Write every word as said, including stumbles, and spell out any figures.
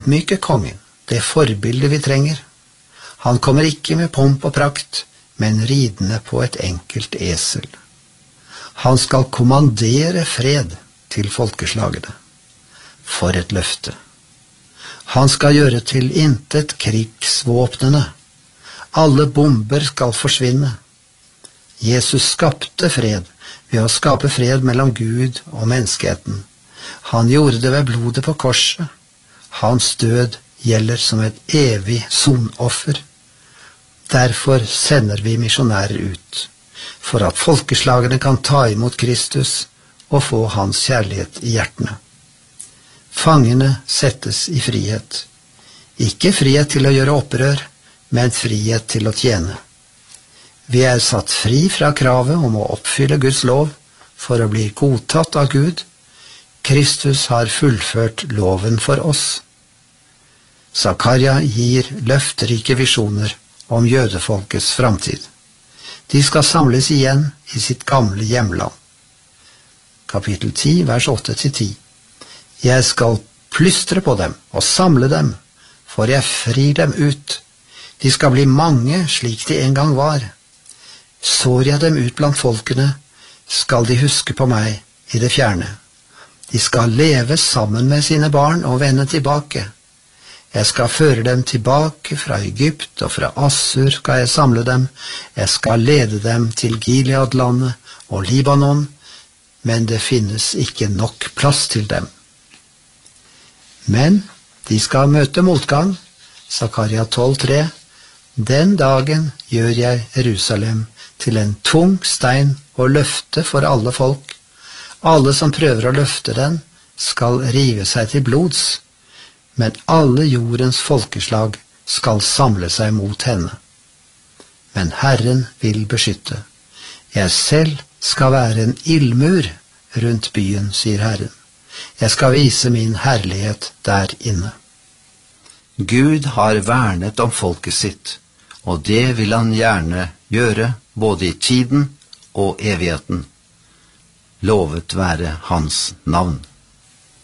ydmyke kongen, det forbilde vi trenger. Han kommer ikke med pomp og prakt, men ridende på et enkelt esel. Han skal kommandere fred til folkeslagene. For et løfte. Han skal gjøre til intet krigsvåpnene. Alle bomber skal forsvinne. Jesus skapte fred ved å skape fred mellom Gud og menneskeheten. Han gjorde det ved blodet på korset. Hans død gjelder som et evig sonoffer. Derfor sender vi misjonærer ut, for at folkeslagene kan ta imot Kristus og få hans kjærlighet i hjertene. Fangene settes i frihet. Ikke frihet til å gjøre opprør, men frihet til å tjene. Vi er satt fri fra kravet om å oppfylle Guds lov for å bli godtatt av Gud. Kristus har fullført loven for oss. Zakaria gir løfterike visjoner om jødefolkets framtid. De skal samles igjen i sitt gamle hjemland. Kapittel ti, vers åtte til ti. Jeg skal plystre på dem og samle dem, for jeg frir dem ut. De skal bli mange slik de en gang var. Sår jeg dem ut blant folkene, skal de huske på meg i det fjerne. De skal leve sammen med sine barn og vende tilbake. Jeg skal føre dem tilbake fra Egypt, og fra Assur skal jeg samle dem. Jeg skal lede dem til Gileadlandet og Libanon, men det finnes ikke nok plass til dem. Men de skal møte motgang. Zakaria tolv tre. Den dagen gjør jeg Jerusalem til en tung stein og løfte for alle folk. Alle som prøver å løfte den, skal rive seg til blods, men alle jordens folkeslag skal samle seg mot henne. Men Herren vil beskytte. Jeg selv skal være en ildmur rundt byen, sier Herren. Jeg skal vise min herlighet der inne. Gud har vernet om folket sitt, og det vil han gjerne gjøre både i tiden og evigheten. Lovet være hans navn.